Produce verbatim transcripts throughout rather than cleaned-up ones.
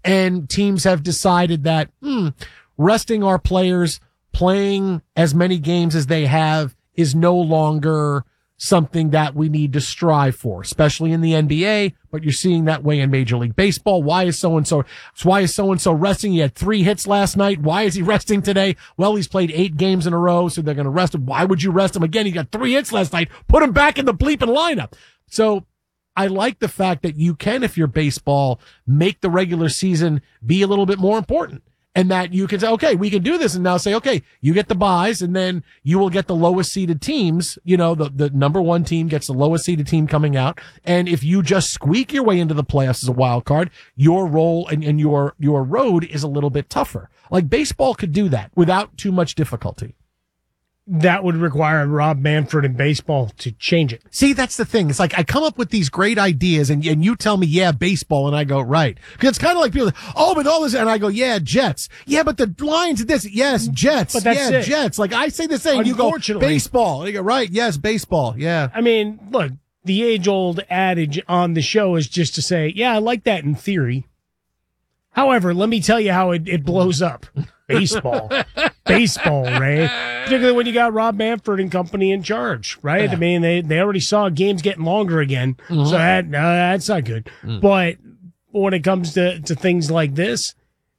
And teams have decided that, hmm, resting our players, playing as many games as they have is no longer something that we need to strive for, especially in the N B A, but you're seeing that way in Major League Baseball. Why is so-and-so, why is so-and-so resting? He had three hits last night. Why is he resting today? Well, he's played eight games in a row, so they're going to rest him. Why would you rest him again? He got three hits last night. Put him back in the bleeping lineup. So I like the fact that you can, if you're baseball, make the regular season be a little bit more important. And that you can say, okay, we can do this, and now say, okay, you get the buys, and then you will get the lowest seeded teams. You know, the, the number one team gets the lowest seeded team coming out. And if you just squeak your way into the playoffs as a wild card, your role and, and your, your road is a little bit tougher. Like baseball could do that without too much difficulty. That would require Rob Manfred in baseball to change it. See, that's the thing. It's like I come up with these great ideas and, and you tell me, yeah, baseball. And I go, right. Because it's kind of like people, oh, but all this. And I go, yeah, Jets. Yeah, but the Lions did this. Yes, Jets. But that's yeah, it. Jets. Like I say the same. You go, baseball. And you go, right. Yes, baseball. Yeah. I mean, look, the age old adage on the show is just to say, yeah, I like that in theory. However, let me tell you how it, it blows up. Baseball. Baseball, Ray. Particularly when you got Rob Manfred and company in charge, right? Yeah. I mean, they, they already saw games getting longer again, mm-hmm. so that uh, that's not good. Mm. But when it comes to, to things like this,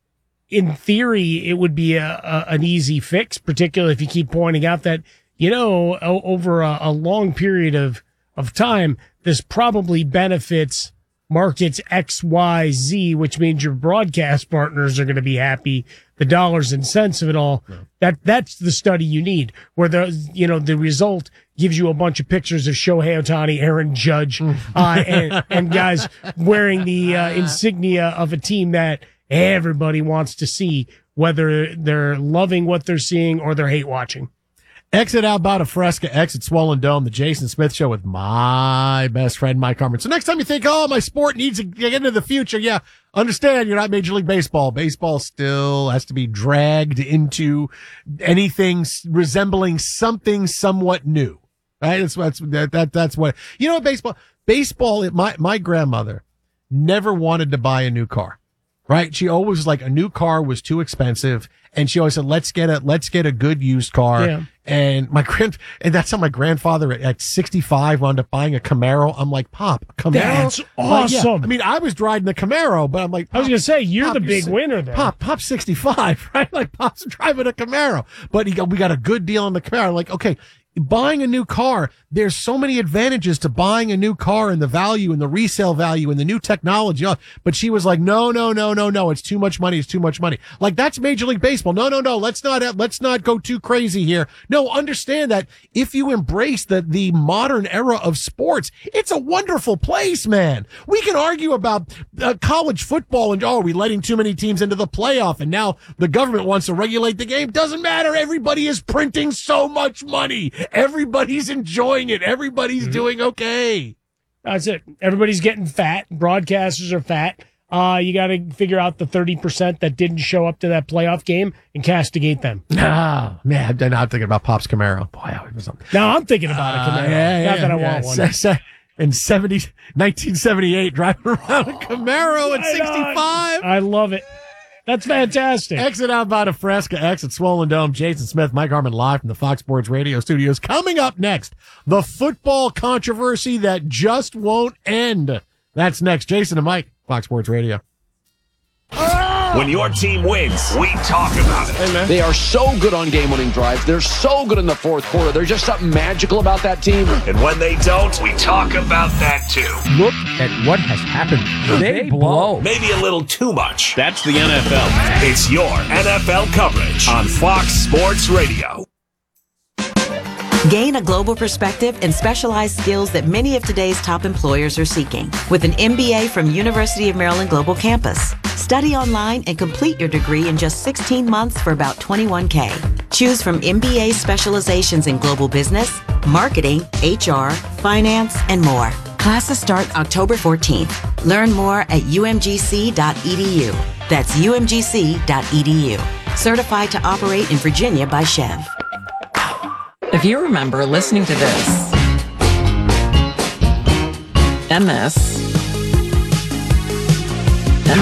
in theory, it would be a, a, an easy fix, particularly if you keep pointing out that, you know, o- over a, a long period of, of time, this probably benefits markets X, Y, Z, which means your broadcast partners are going to be happy. The dollars and cents of it all. No. That that's the study you need, where the you know the result gives you a bunch of pictures of Shohei Ohtani, Aaron Judge, uh, and, and guys wearing the uh, insignia of a team that everybody wants to see, whether they're loving what they're seeing or they're hate watching. Exit Alberta Fresca, exit Swollen Dome, the Jason Smith Show with my best friend, Mike Harmon. So next time you think, oh, my sport needs to get into the future, yeah, understand you're not Major League Baseball. Baseball still has to be dragged into anything resembling something somewhat new, right? That's, that's, that, that, that's what, you know what, baseball, baseball, my, my grandmother never wanted to buy a new car. Right? She always was like, a new car was too expensive. And she always said, let's get a, let's get a good used car. Yeah. And my grand, and that's how my grandfather at, at sixty-five wound up buying a Camaro. I'm like, Pop, Camaro? That's awesome. Like, yeah. I mean, I was driving the Camaro, but I'm like, I was going to say, you're Pop, the big you're, winner there. Pop, Pop's sixty-five, right? Like, Pop's driving a Camaro. But he got, we got a good deal on the Camaro. Like, okay, buying a new car, there's so many advantages to buying a new car and the value and the resale value and the new technology. But she was like, no, no, no, no, no. It's too much money. It's too much money. Like that's Major League Baseball. No, no, no. Let's not, let's not go too crazy here. No, understand that if you embrace the, the modern era of sports, it's a wonderful place, man. We can argue about uh, college football and, oh, are we letting too many teams into the playoff? And now the government wants to regulate the game. Doesn't matter. Everybody is printing so much money. Everybody's enjoying it. Everybody's mm-hmm. doing okay. That's it. Everybody's getting fat. Broadcasters are fat. Uh, you got to figure out the thirty percent that didn't show up to that playoff game and castigate them. Ah, man, I'm not thinking about Pop's Camaro. Boy, I was something. Now I'm thinking about uh, a Camaro. Yeah, yeah, not that I yeah. want one. Se- se- in seventy, nineteen seventy-eight, driving around a Camaro at sixty-five. I love it. That's fantastic. Exit out by Fresca, exit Swollen Dome. Jason Smith, Mike Harmon live from the Fox Sports Radio studios. Coming up next, the football controversy that just won't end. That's next. Jason and Mike, Fox Sports Radio. When your team wins, we talk about it. Hey, they are so good on game-winning drives. They're so good in the fourth quarter. There's just something magical about that team. And when they don't, we talk about that too. Look at what has happened. They, they blow. Maybe a little too much. That's the N F L. It's your N F L coverage on Fox Sports Radio. Gain a global perspective and specialized skills that many of today's top employers are seeking with an M B A from University of Maryland Global Campus. Study online and complete your degree in just sixteen months for about twenty-one K. Choose from M B A specializations in global business, marketing, H R, finance, and more. Classes start October fourteenth. Learn more at U M G C dot E D U. That's U M G C dot E D U. Certified to operate in Virginia by Chev. If you remember listening to this, M S